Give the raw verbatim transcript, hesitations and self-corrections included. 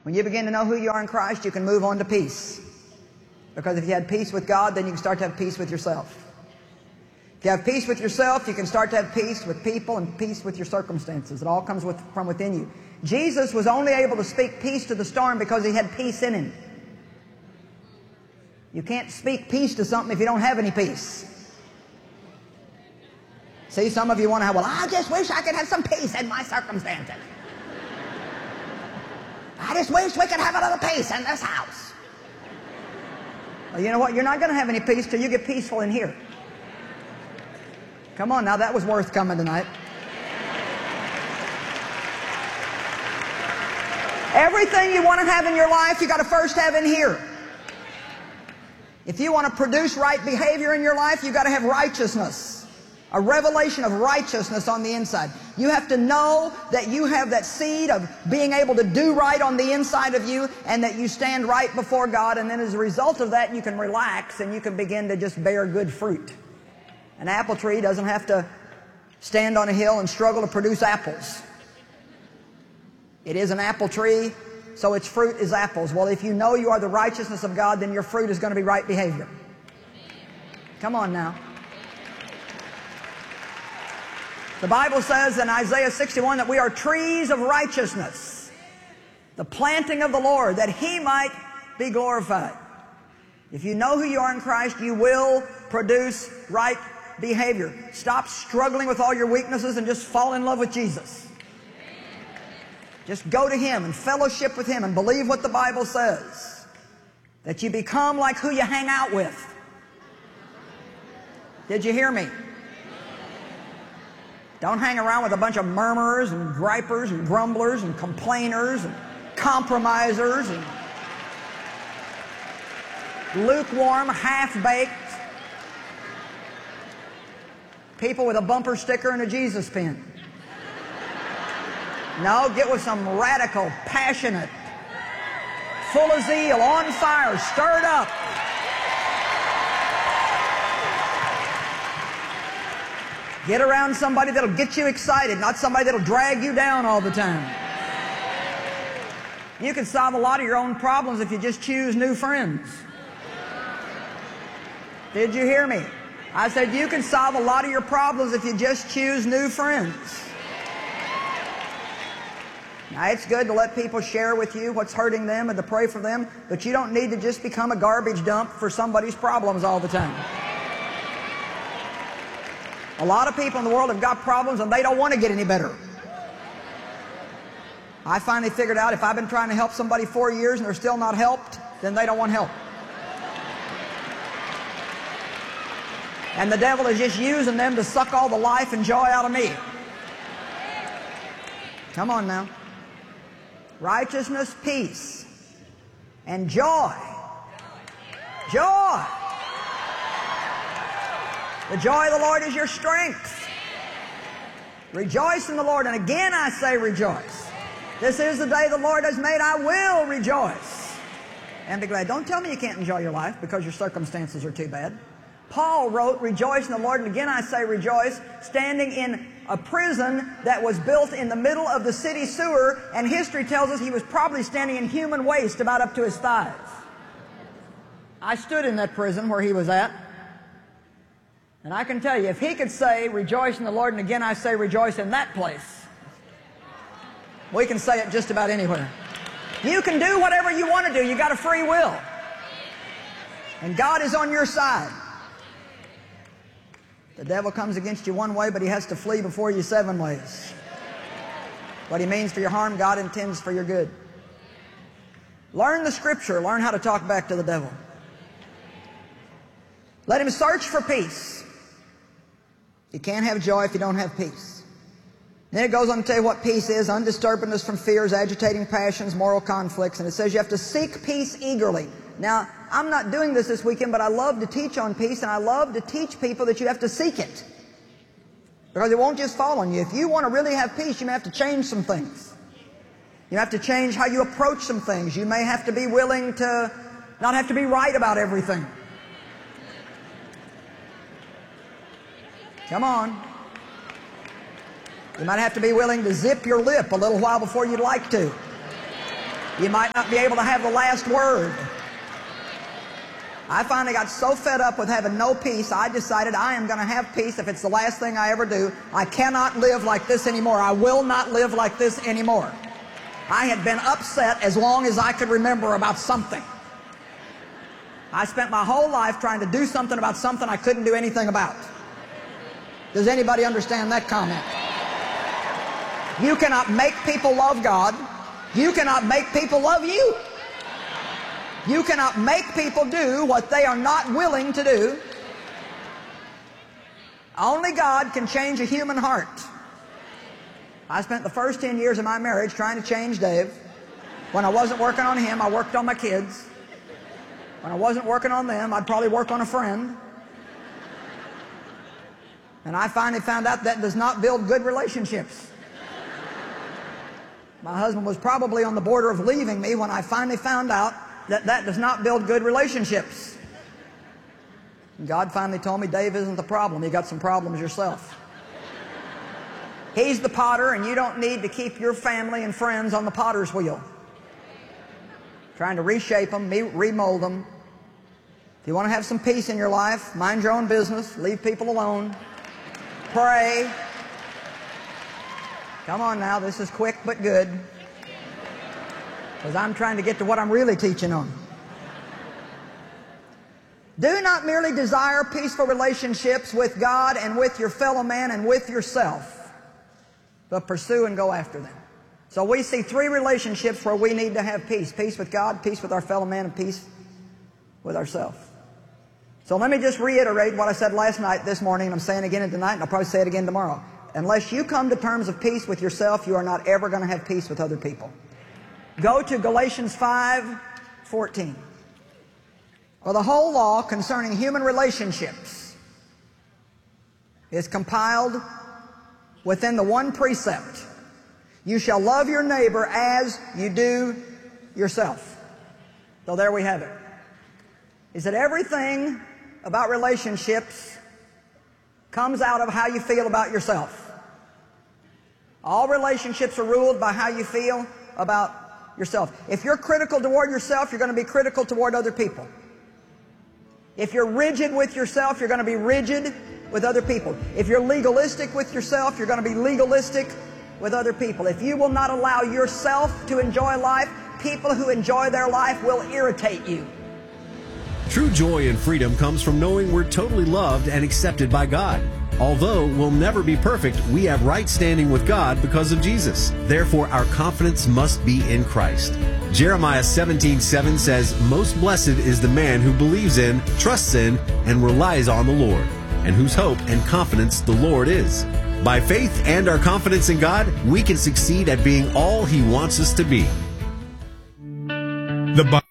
When you begin to know who you are in Christ, you can move on to peace. Because if you had peace with God, then you can start to have peace with yourself. If you have peace with yourself, you can start to have peace with people and peace with your circumstances. It all comes with, from within you. Jesus was only able to speak peace to the storm because He had peace in Him. You can't speak peace to something if you don't have any peace. See, some of you want to have, well, I just wish I could have some peace in my circumstances. I just wish we could have a little peace in this house. Well, you know what? You're not going to have any peace till you get peaceful in here. Come on now, that was worth coming tonight. Everything you want to have in your life, you got to first have in here. If you want to produce right behavior in your life, you got to have righteousness. A revelation of righteousness on the inside. You have to know that you have that seed of being able to do right on the inside of you, and that you stand right before God, and then as a result of that you can relax and you can begin to just bear good fruit. An apple tree doesn't have to stand on a hill and struggle to produce apples. It is an apple tree, so its fruit is apples. Well, if you know you are the righteousness of God, then your fruit is going to be right behavior. Come on now. The Bible says in Isaiah sixty-one that we are trees of righteousness, the planting of the Lord, that He might be glorified. If you know who you are in Christ, you will produce right behavior. Stop struggling with all your weaknesses and just fall in love with Jesus. Just go to Him and fellowship with Him and believe what the Bible says. That you become like who you hang out with. Did you hear me? Don't hang around with a bunch of murmurers and gripers and grumblers and complainers and compromisers and lukewarm, half-baked people with a bumper sticker and a Jesus pin. No, get with some radical, passionate, full of zeal, on fire, stirred up. Get around somebody that'll get you excited, not somebody that'll drag you down all the time. You can solve a lot of your own problems if you just choose new friends. Did you hear me? I said you can solve a lot of your problems if you just choose new friends. Now, it's good to let people share with you what's hurting them and to pray for them, but you don't need to just become a garbage dump for somebody's problems all the time. A lot of people in the world have got problems and they don't want to get any better. I finally figured out if I've been trying to help somebody four years and they're still not helped, then they don't want help. And the devil is just using them to suck all the life and joy out of me. Come on now. Righteousness, peace, and joy. Joy. The joy of the Lord is your strength. Rejoice in the Lord. And again I say rejoice. This is the day the Lord has made. I will rejoice and be glad. Don't tell me you can't enjoy your life because your circumstances are too bad. Paul wrote, rejoice in the Lord, and again I say rejoice, standing in a prison that was built in the middle of the city sewer, and history tells us he was probably standing in human waste about up to his thighs. I stood in that prison where he was at, and I can tell you, if he could say, rejoice in the Lord, and again I say rejoice in that place, we can say it just about anywhere. You can do whatever you want to do. You got a free will. And God is on your side. The devil comes against you one way, but he has to flee before you seven ways. What he means for your harm, God intends for your good. Learn the Scripture. Learn how to talk back to the devil. Let him search for peace. You can't have joy if you don't have peace. Then it goes on to tell you what peace is: undisturbedness from fears, agitating passions, moral conflicts. And it says you have to seek peace eagerly. Now, I'm not doing this this weekend, but I love to teach on peace, and I love to teach people that you have to seek it. Because it won't just fall on you. If you want to really have peace, you may have to change some things. You have to change how you approach some things. You may have to be willing to not have to be right about everything. Come on. You might have to be willing to zip your lip a little while before you'd like to. You might not be able to have the last word. I finally got so fed up with having no peace, I decided I am going to have peace if it's the last thing I ever do. I cannot live like this anymore. I will not live like this anymore. I had been upset as long as I could remember about something. I spent my whole life trying to do something about something I couldn't do anything about. Does anybody understand that comment? You cannot make people love God. You cannot make people love you. You cannot make people do what they are not willing to do. Only God can change a human heart. I spent the first ten years of my marriage trying to change Dave. When I wasn't working on him, I worked on my kids. When I wasn't working on them, I'd probably work on a friend. And I finally found out that does not build good relationships. My husband was probably on the border of leaving me when I finally found out that that does not build good relationships. And God finally told me, Dave isn't the problem. You got some problems yourself. He's the potter, and you don't need to keep your family and friends on the potter's wheel, trying to reshape them, remold them. If you want to have some peace in your life, mind your own business, leave people alone, pray. Come on now, this is quick but good, because I'm trying to get to what I'm really teaching on. Do not merely desire peaceful relationships with God and with your fellow man and with yourself, but pursue and go after them. So we see three relationships where we need to have peace. Peace with God, peace with our fellow man, and peace with ourselves. So let me just reiterate what I said last night, this morning, and I'm saying again tonight, and I'll probably say it again tomorrow. Unless you come to terms of peace with yourself, you are not ever going to have peace with other people. Go to Galatians five fourteen. For the whole law concerning human relationships is compiled within the one precept: you shall love your neighbor as you do yourself. So there we have it. He said everything about relationships comes out of how you feel about yourself. All relationships are ruled by how you feel about yourself. If you're critical toward yourself, you're going to be critical toward other people. If you're rigid with yourself, you're going to be rigid with other people. If you're legalistic with yourself, you're going to be legalistic with other people. If you will not allow yourself to enjoy life, people who enjoy their life will irritate you. True joy and freedom comes from knowing we're totally loved and accepted by God. Although we'll never be perfect, we have right standing with God because of Jesus. Therefore, our confidence must be in Christ. Jeremiah seventeen seven says, "Most blessed is the man who believes in, trusts in, and relies on the Lord, and whose hope and confidence the Lord is." By faith and our confidence in God, we can succeed at being all He wants us to be. The